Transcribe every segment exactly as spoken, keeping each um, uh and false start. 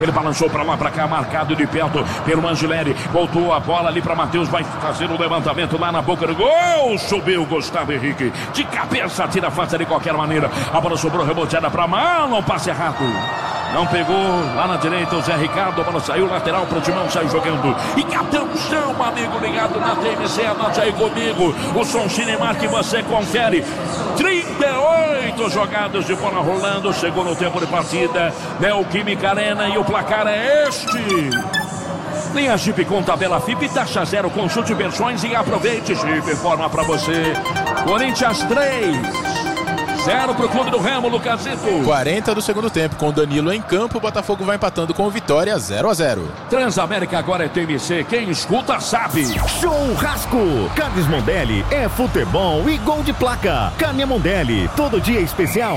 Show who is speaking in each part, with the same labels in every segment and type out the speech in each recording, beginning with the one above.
Speaker 1: Ele balançou pra lá, pra cá, marcado de perto pelo Angileri. Voltou a bola ali pra Matheus, vai fazer o levantamento lá na boca do gol. Subiu Gustavo Henrique. De cabeça, tira a face de qualquer maneira. A bola sobrou, reboteada pra Marlon, passe errado. Não pegou lá na direita o Zé Ricardo. A bola saiu lateral pro Timão, saiu jogando. E atenção, amigo ligado na T M C. Anote aí comigo o som Cinemark que você confere. trinta e oito jogadas de bola rolando. Chegou no tempo de partida. Neoquímica Arena e o placar é este. Linha Jeep com tabela F I P, taxa zero, consulte versões e aproveite. Jeep informa pra você. Corinthians três. Zero pro Clube do Remo, Lucasito.
Speaker 2: quarenta do segundo tempo, com Danilo em campo, o Botafogo vai empatando com o Vitória zero a zero.
Speaker 1: Transamérica agora é T M C, quem escuta sabe.
Speaker 3: Churrasco, Carnes Mondelli, é futebol e gol de placa. Carne Mondelli, todo dia é especial.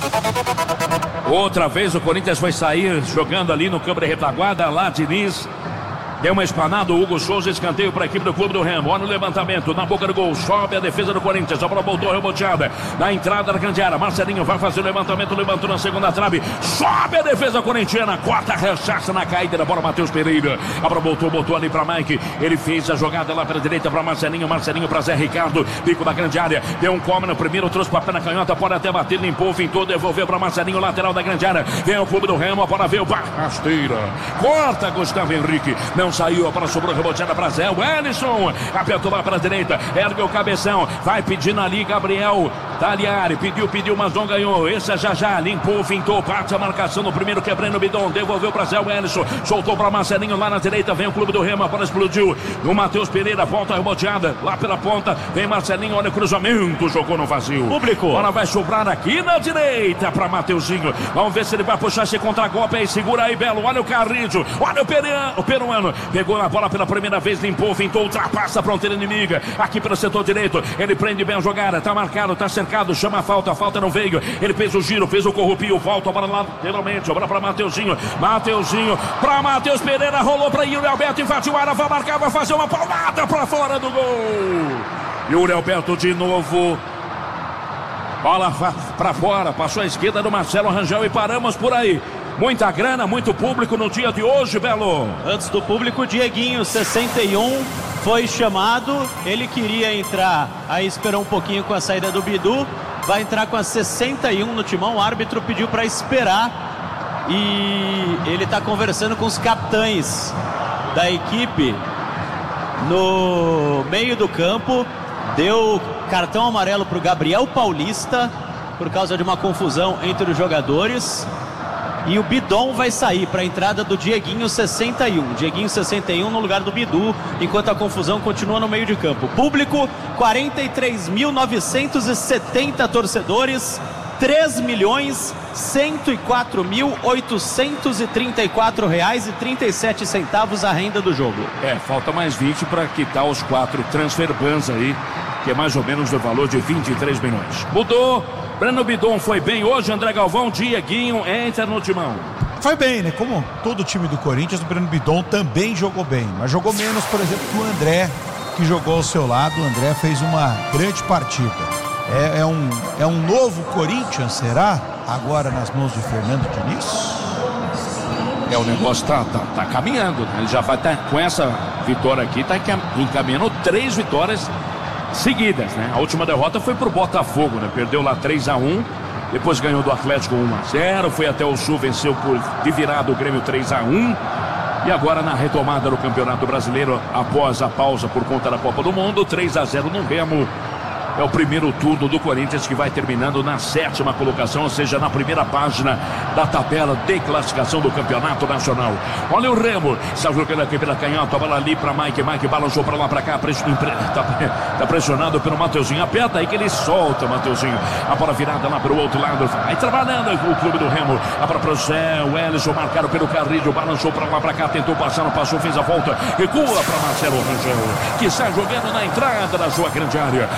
Speaker 1: Outra vez o Corinthians vai sair jogando ali no campo de retaguarda, lá Diniz. Deu uma espanada, o Hugo Souza, escanteio para a equipe do Clube do Remo. Olha o levantamento, na boca do gol, sobe a defesa do Corinthians. A bola voltou reboteada na entrada da grande área. Marcelinho vai fazer o levantamento, levantou na segunda trave. Sobe a defesa corintiana, corta, rechaça na caída da bola, Matheus Pereira. A bola voltou, botou ali para Mike. Ele fez a jogada lá para a direita para Marcelinho. Marcelinho para Zé Ricardo, bico da grande área. Deu um come no primeiro, trouxe para a pé na canhota, pode até bater, limpou, fintou, devolveu para Marcelinho, lateral da grande área. Vem o Clube do Remo, a bola veio para rasteira. Corta Gustavo Henrique. Não saiu, a bola sobrou reboteada para Zé Wellison, apertou lá para a direita, ergue o cabeção, vai pedindo ali Gabriel Tagliari, pediu, pediu, mas não ganhou. Esse é já já, limpou, fintou, parte a marcação no primeiro, quebrando o bidon, devolveu para Zé Wellison, soltou para Marcelinho lá na direita, vem o Clube do Remo, a bola explodiu no Matheus Pereira, volta reboteada lá pela ponta, vem Marcelinho, olha o cruzamento, jogou no vazio.
Speaker 3: Público.
Speaker 1: A bola vai sobrar aqui na direita para Mateuzinho, vamos ver se ele vai puxar esse contra-golpe aí, segura aí, Belo, olha o Carrillo, olha o peruano, o peruano, pegou na bola pela primeira vez, limpou, fintou, ultrapassa a fronteira inimiga, aqui pelo setor direito, ele prende bem a jogada, tá marcado, tá cercado, chama a falta, a falta não veio, ele fez o giro, fez o corrupio, volta a bola lá, lateralmente, a bola pra Mateuzinho, Mateuzinho, pra Matheus Pereira, rolou pra Yuri Alberto, invadiu a área, vai marcar, vai fazer uma palmada pra fora do gol, Yuri Alberto de novo, bola pra fora, passou a esquerda do Marcelo Rangel e paramos por aí. Muita grana, muito público no dia de hoje, Belo.
Speaker 4: Antes do público, Dieguinho, sessenta e um, foi chamado. Ele queria entrar, aí esperou um pouquinho com a saída do Bidu. Vai entrar com a sessenta e um no timão. O árbitro pediu para esperar. E ele está conversando com os capitães da equipe no meio do campo. Deu cartão amarelo para o Gabriel Paulista por causa de uma confusão entre os jogadores. E o Bidon vai sair para a entrada do Dieguinho sessenta e um. Dieguinho sessenta e um no lugar do Bidu, enquanto a confusão continua no meio de campo. Público, quarenta e três mil novecentos e setenta torcedores, três milhões cento e quatro mil oitocentos e trinta e quatro reais e trinta e sete centavos a renda do jogo.
Speaker 1: É, falta mais vinte para quitar os quatro transfer bans aí, que é mais ou menos do valor de vinte e três milhões. Mudou. Breno Bidon foi bem hoje, André Galvão, Dieguinho entra no timão.
Speaker 5: Foi bem, né? Como todo time do Corinthians, o Breno Bidon também jogou bem, mas jogou menos, por exemplo, que o André, que jogou ao seu lado. O André fez uma grande partida. É, é, um, é um novo Corinthians, será? Agora nas mãos de Fernando Diniz?
Speaker 1: É, o negócio tá, tá, tá caminhando, né? Ele já vai estar tá, com essa vitória aqui, tá encaminhando três vitórias seguidas, né? A última derrota foi pro Botafogo, né? Perdeu lá três a um, depois ganhou do Atlético um a zero, foi até o Sul, venceu por de virada o Grêmio três a um. E agora na retomada do Campeonato Brasileiro, após a pausa por conta da Copa do Mundo, três a zero no Remo. É o primeiro turno do Corinthians que vai terminando na sétima colocação, ou seja, na primeira página da tabela de classificação do Campeonato Nacional. Olha o Remo, está jogando aqui pela canhota, a bola ali para Mike, Mike balançou para lá, para cá, está tá pressionado pelo Mateuzinho, aperta aí que ele solta o Mateuzinho, a bola virada lá para o outro lado, vai trabalhando o Clube do Remo, a bola para o Zé, o Ellison marcado pelo Carrillo, balançou para lá, para cá, tentou passar, não passou, fez a volta, recua para Marcelo Rangel, que está jogando na entrada da sua grande área. Futebol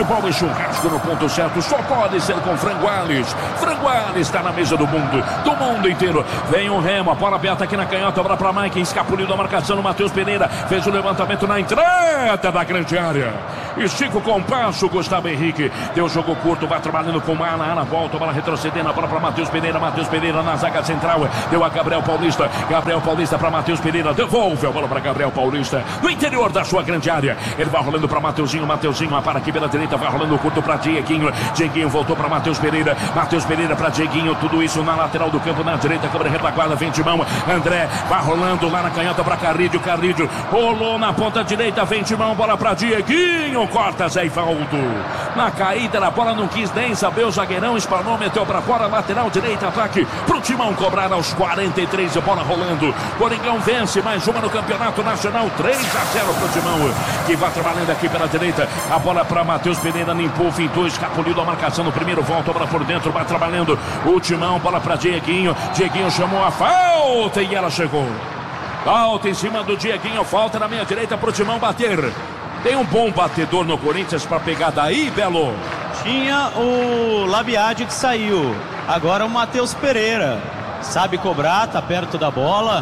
Speaker 1: futebol e churrasco no ponto certo. Só pode ser com Frango Alves. Frango Alves está na mesa do mundo, do mundo inteiro. Vem o Remo, a bola aberta aqui na canhota, bola para Mike, escapuliu da marcação no Matheus Pereira. Fez o levantamento na entrada da grande área. Estica o compasso, Gustavo Henrique. Deu jogo curto, vai trabalhando com Mala. Ana volta, bola retrocedendo, a bola para Matheus Pereira. Matheus Pereira na zaga central. Deu a Gabriel Paulista. Gabriel Paulista para Matheus Pereira. Devolve a bola para Gabriel Paulista. No interior da sua grande área. Ele vai rolando para Mateuzinho. Mateuzinho para aqui pela direita. Vai rolando curto para Dieguinho. Dieguinho voltou para Matheus Pereira. Matheus Pereira para Dieguinho. Tudo isso na lateral do campo, na direita. Câmara retaguarda, vem de mão. André vai rolando lá na canhota para Carrídio. Carrídio rolou na ponta direita. Vem de mão, bola para Dieguinho. Corta Zé Ivaldo. Na caída da bola, não quis nem saber o zagueirão. Espanou, meteu para fora. Lateral direita, ataque pro Timão cobrar aos quarenta e três. A bola rolando. Coringão vence mais uma no Campeonato Nacional. três a zero pro Timão, que vai trabalhando aqui pela direita. A bola para Matheus Pereira, limpou, fintou, escapuliu da marcação no primeiro. Volta a bola por dentro, vai trabalhando o Timão. Bola para Dieguinho. Dieguinho chamou a falta e ela chegou. Falta em cima do Dieguinho. Falta na meia direita pro Timão bater. Tem um bom batedor no Corinthians para pegar daí, Belo?
Speaker 4: Tinha o Labiade que saiu. Agora o Matheus Pereira. Sabe cobrar, tá perto da bola.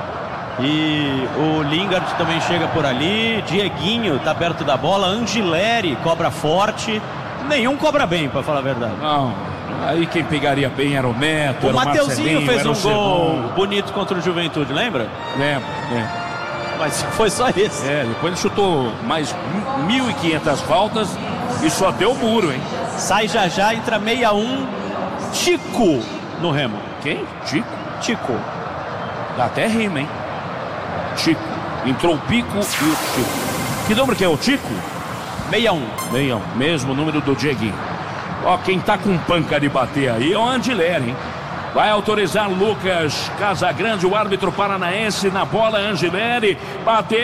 Speaker 4: E o Lingard também chega por ali. Dieguinho tá perto da bola. Angileri cobra forte. Nenhum cobra bem, para falar a verdade.
Speaker 1: Não, aí quem pegaria bem era o Neto.
Speaker 4: O Mateuzinho fez um gol
Speaker 1: Sedon.
Speaker 4: bonito contra o Juventude, lembra?
Speaker 1: Lembro, lembro.
Speaker 4: Mas foi só esse.
Speaker 1: É, depois ele chutou mais mil e quinhentas faltas e só deu muro, hein?
Speaker 4: Sai já já, entra sessenta e um. Tico no Remo.
Speaker 1: Quem? Tico?
Speaker 4: Tico.
Speaker 1: Dá até rima, hein? Tico. Entrou o Pico e o Tico. Que número que é o Tico?
Speaker 4: sessenta e um.
Speaker 1: sessenta e um, mesmo número do Dieguinho. Ó, quem tá com panca de bater aí é o Angileri, hein? Vai autorizar Lucas Casagrande, o árbitro paranaense, na bola. Angileri bateu.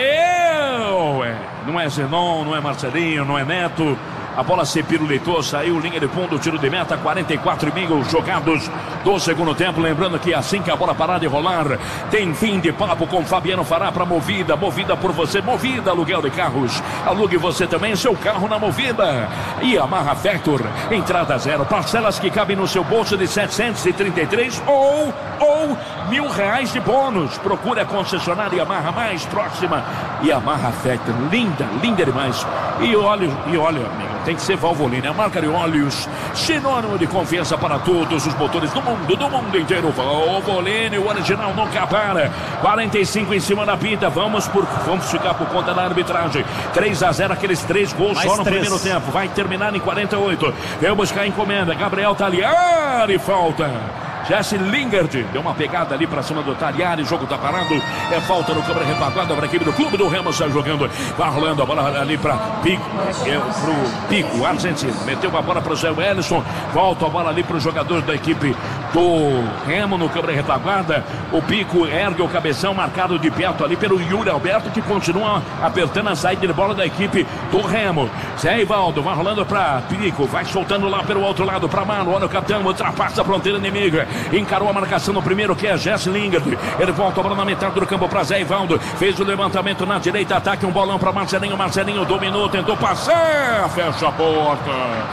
Speaker 1: É, não é Zenon, não é Marcelinho, não é Neto. A bola se pirulitou, saiu linha de fundo, tiro de meta, quarenta e quatro e meio jogados do segundo tempo. Lembrando que assim que a bola parar de rolar, tem fim de papo com Fabiano Fará para Movida. Movida por você, Movida, aluguel de carros. Alugue você também seu carro na Movida. E Amarra Factor, entrada zero, parcelas que cabem no seu bolso de setecentos e trinta e três ou, ou mil reais de bônus. Procure a concessionária Yamaha mais próxima. E Amarra Factor, linda, linda demais. E olha, e olha, amigo, tem que ser Valvoline, a marca de óleos, sinônimo de confiança para todos os motores do mundo, do mundo inteiro. Valvoline, o original nunca para. quarenta e cinco em cima da pinta. Vamos por, vamos ficar por conta da arbitragem. três a zero, aqueles três gols mais só no três. Primeiro tempo. Vai terminar em quarenta e oito. Veio buscar a encomenda. Gabriel Tagliari, falta. Jesse Lingard deu uma pegada ali pra cima do Tagliari. O jogo tá parado. É falta no câmera retaguarda para a equipe do Clube do Remo. Está jogando. Vai rolando a bola ali para Pico. É, pro Pico, argentino. Meteu a bola para o Zé Wellison. Volta a bola ali para os jogadores da equipe do Remo no câmera retaguarda. O Pico ergue o cabeção, marcado de perto ali pelo Yuri Alberto, que continua apertando a saída de bola da equipe do Remo. Zé Ivaldo vai rolando para Pico. Vai soltando lá pelo outro lado para Mano. Olha o capitão, ultrapassa a fronteira inimiga. Encarou a marcação no primeiro, que é Jesse Lingard. Ele volta a bola na metade do campo para Zé Ivaldo. Fez o levantamento na direita, ataque, um bolão para Marcelinho. Marcelinho dominou, tentou passar, fecha a porta.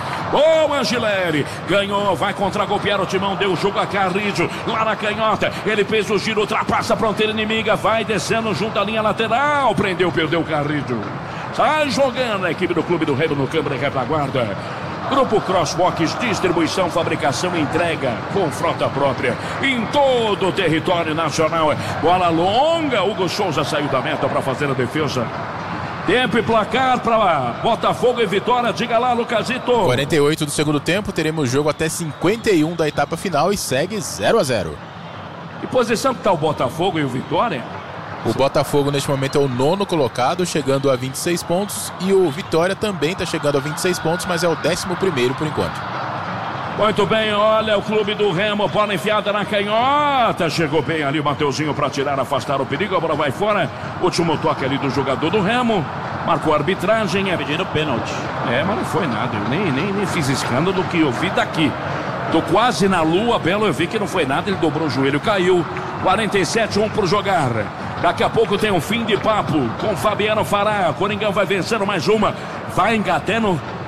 Speaker 1: O Angileri ganhou, vai contra-golpear o Timão, deu o jogo a Carrídio, lá na canhota. Ele fez o giro, ultrapassa a fronteira inimiga, vai descendo junto à linha lateral. Prendeu, perdeu o Carrídio. Sai jogando a equipe do Clube do Remo no câmera e retaguarda. Grupo Crosswalks, distribuição, fabricação e entrega com frota própria em todo o território nacional. Bola longa, Hugo Souza saiu da meta para fazer a defesa. Tempo e placar para Botafogo e Vitória. Diga lá, Lucasito.
Speaker 2: quarenta e oito do segundo tempo, teremos jogo até cinquenta e um da etapa final e segue zero a zero.
Speaker 1: Que posição que está o Botafogo e o Vitória?
Speaker 2: O Botafogo neste momento é o nono colocado, chegando a vinte e seis pontos, e o Vitória também está chegando a vinte e seis pontos, mas é o décimo primeiro por enquanto.
Speaker 1: Muito bem, olha o Clube do Remo, bola enfiada na canhota, chegou bem ali o Mateuzinho para tirar, afastar o perigo, a bola vai fora, último toque ali do jogador do Remo, marcou a arbitragem, é pedindo pênalti. É, mas não foi nada, eu nem, nem, nem fiz escândalo do que eu vi daqui. Tô quase na lua, Belo, eu vi que não foi nada, ele dobrou o joelho, caiu. quarenta e sete, um por jogar. Daqui a pouco tem um fim de papo com Fabiano Fará. Coringão vai vencendo mais uma. Vai engatando,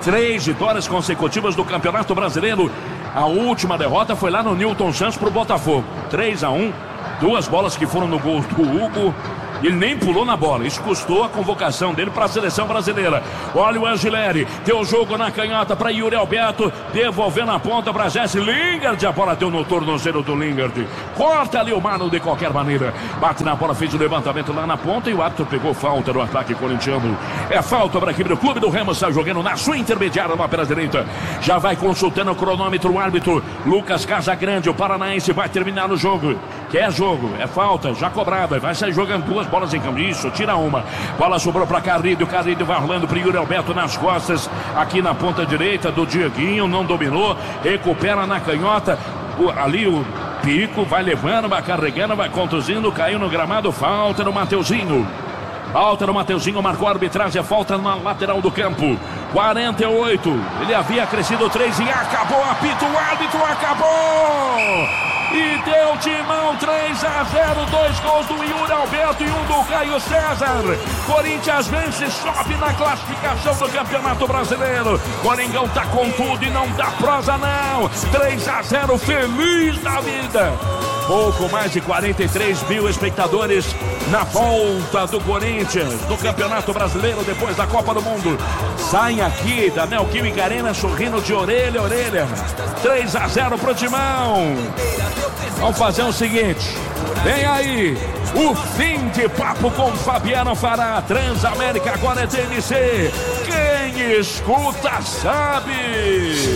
Speaker 1: Três vitórias consecutivas do Campeonato Brasileiro. A última derrota foi lá no Newton Santos pro Botafogo. três a um. Duas bolas que foram no gol do Hugo. Ele nem pulou na bola. Isso custou a convocação dele para a seleção brasileira. Olha o Angileri. Deu o jogo na canhota para Yuri Alberto. Devolvendo a ponta para Jesse Lingard. A bola deu no tornozelo do Lingard. Corta ali o Mano de qualquer maneira. Bate na bola, fez o levantamento lá na ponta. E o árbitro pegou falta no ataque corintiano. É falta para a equipe do Clube do Remo. Está jogando na sua intermediária, lá pela direita. Já vai consultando o cronômetro. O árbitro Lucas Casagrande. O paranaense vai terminar o jogo. Que é jogo, é falta, já cobrada. Vai sair jogando duas bolas em campo. Isso, tira uma. Bola sobrou para Carrilho. Carrilho vai rolando para Yuri Alberto nas costas. Aqui na ponta direita do Dieguinho. Não dominou. Recupera na canhota. O, ali o Pico vai levando, vai carregando, vai conduzindo. Caiu no gramado. Falta no Mateuzinho. Falta no Mateuzinho. Marcou a arbitragem. É falta na lateral do campo. quarenta e oito. Ele havia crescido três e acabou. Apito o árbitro. Acabou. E deu timão, três a zero, dois gols do Yuri Alberto e um do Caio César. Corinthians vence, sobe na classificação do Campeonato Brasileiro. Coringão tá com tudo e não dá prosa não. três a zero, feliz da vida. Pouco mais de quarenta e três mil espectadores na volta do Corinthians no Campeonato Brasileiro depois da Copa do Mundo. Saem aqui da Neoquímica Arena sorrindo de orelha a orelha. três a zero pro Timão. Vamos fazer o seguinte. Vem aí o fim de papo com Fabiano Fará. Transamérica agora é T N C. Quem escuta sabe.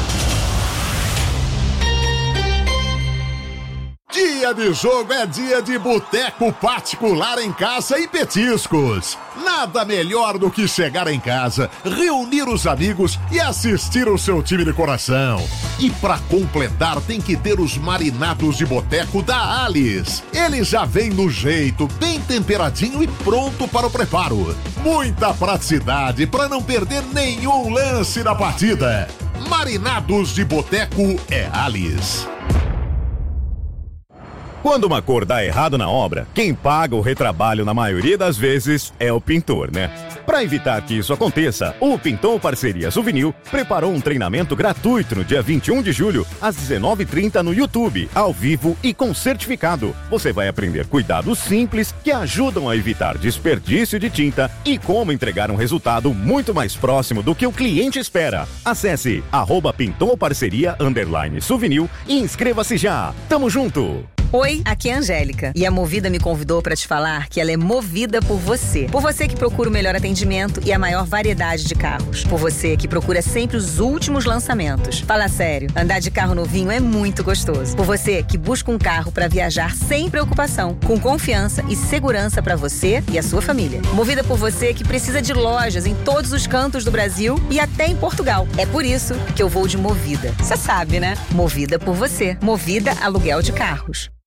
Speaker 6: Dia de jogo é dia de boteco particular em casa e petiscos. Nada melhor do que chegar em casa, reunir os amigos e assistir o seu time de coração. E pra completar tem que ter os marinados de boteco da Alice. Ele já vem no jeito, bem temperadinho e pronto para o preparo. Muita praticidade para não perder nenhum lance da partida. Marinados de boteco é Alice.
Speaker 3: Quando uma cor dá errado na obra, quem paga o retrabalho na maioria das vezes é o pintor, né? Para evitar que isso aconteça, o Pinton Parceria Souvenir preparou um treinamento gratuito no dia vinte e um de julho, às dezenove e trinta no YouTube, ao vivo e com certificado. Você vai aprender cuidados simples que ajudam a evitar desperdício de tinta e como entregar um resultado muito mais próximo do que o cliente espera. Acesse arroba Pinton Parceria underline Souvenir e inscreva-se já. Tamo junto!
Speaker 7: Oi, aqui é a Angélica e a Movida me convidou para te falar que ela é movida por você. Por você que procura o melhor atendimento e a maior variedade de carros. Por você que procura sempre os últimos lançamentos. Fala sério, andar de carro novinho é muito gostoso. Por você que busca um carro para viajar sem preocupação, com confiança e segurança para você e a sua família. Movida por você que precisa de lojas em todos os cantos do Brasil e até em Portugal. É por isso que eu vou de Movida. Você sabe, né? Movida por você. Movida Aluguel de Carros.